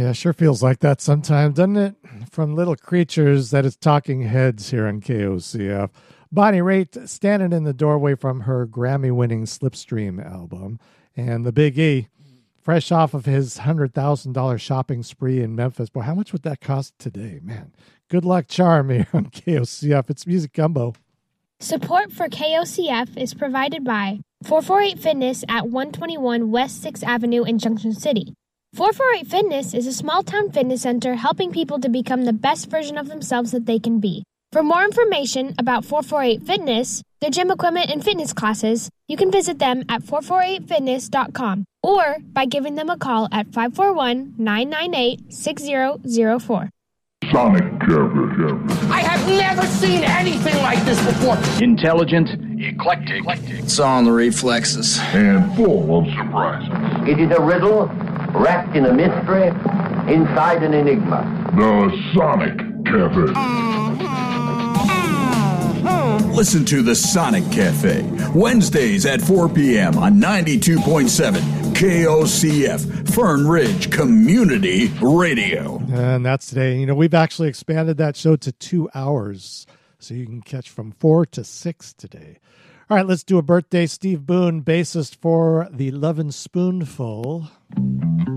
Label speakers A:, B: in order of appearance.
A: Yeah, sure feels like that sometimes, doesn't it? From Little Creatures, that is Talking Heads here on KOCF. Bonnie Raitt standing in the doorway from her Grammy-winning Slipstream album. And the Big E, fresh off of his $100,000 shopping spree in Memphis. Boy, how much would that cost today? Man, good luck charm here on KOCF. It's Music Gumbo.
B: Support for KOCF is provided by 448 Fitness at 121 West 6th Avenue in Junction City. 448 Fitness is a small-town fitness center helping people to become the best version of themselves that they can be. For more information about 448 Fitness, their gym equipment and fitness classes, you can visit them at 448fitness.com or by giving them a call at 541-998-6004.
C: Sonic Cafe.
D: I have never seen anything like this before.
E: Intelligent, eclectic.
F: It's on the reflexes.
C: And full of surprises.
G: It is a riddle wrapped in a mystery inside an enigma.
C: The Sonic Cafe.
H: Listen to the Sonic Cafe, Wednesdays at 4 p.m. on 92.7 KOCF, Fern Ridge Community Radio.
A: And that's today. You know, we've actually expanded that show to 2 hours, so you can catch from 4 to 6 today. All right, let's do a birthday. Steve Boone, bassist for The Lovin' Spoonful.